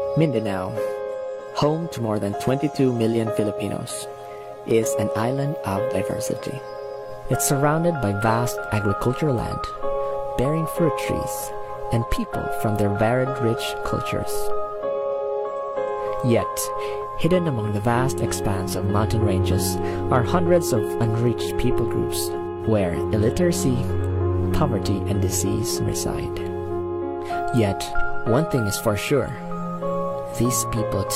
Mindanao, home to more than 22 million Filipinos, is an island of diversity. It's surrounded by vast agricultural land, bearing fruit trees, and people from their varied rich cultures. Yet, hidden among the vast expanse of mountain ranges are hundreds of unreached people groups where illiteracy, poverty, and disease reside. Yet, one thing is for sure: these people